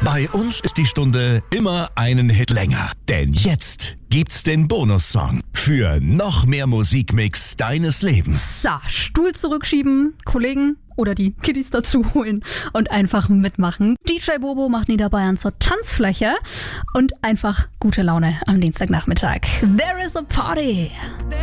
Bei uns ist die Stunde immer einen Hit länger. Denn jetzt gibt's den Bonussong für noch mehr Musikmix deines Lebens. So, Stuhl zurückschieben, Kollegen oder die Kiddies dazu holen und einfach mitmachen. DJ Bobo macht Niederbayern zur Tanzfläche und einfach gute Laune am Dienstagnachmittag. There is a party.